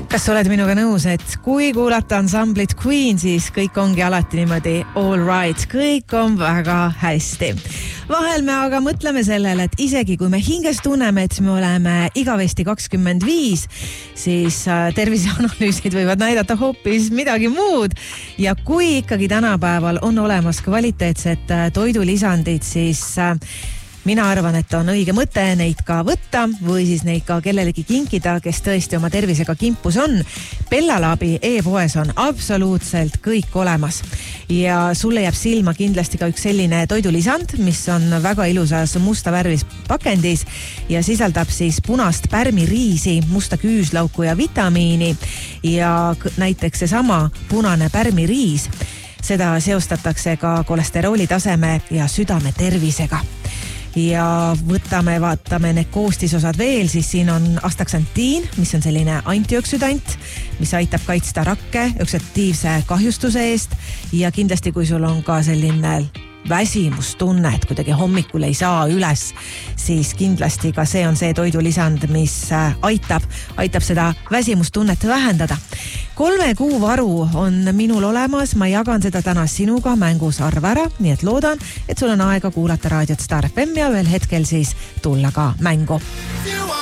Kas oled minuga nõus, et kui kuulata ansamblit Queen, siis kõik ongi alati niimoodi all right, kõik on väga hästi. Vahel me aga mõtleme sellele, et isegi kui me hinges tunneme, et me oleme igavesti 25, siis terviseanalüüsid võivad näidata hoopis midagi muud. Ja kui ikkagi tänapäeval on olemas kvaliteetsed toidulisandid, siis mina arvan, et on õige mõte neid ka võtta või siis neid ka kellelegi kinkida, kes tõesti oma tervisega kimpus on. Bellalabi e-poes on absoluutselt kõik olemas ja sulle jääb silma kindlasti ka üks selline toidulisand, mis on väga ilusas musta värvis pakendis ja sisaldab siis punast pärmiriisi, musta küüslauku ja vitamiini ja näiteks seesama punane pärmiriis, seda seostatakse ka kolesterooli taseme ja südame tervisega. Ja vaatame need koostisosad veel, siis siin on astaksantiin, mis on selline antioksüdant, mis aitab kaitsta rakke oksidatiivse kahjustuse eest ja kindlasti kui sul on ka selline väsimustunne, et kuidagi hommikul ei saa üles, siis kindlasti ka see on see toidulisand, mis aitab seda väsimustunnet vähendada. 3 kuu varu on minul olemas, ma jagan seda täna sinuga mängus arva ära, nii et loodan, et sul on aega kuulata raadiot Star FM ja veel hetkel siis tulla ka mängu.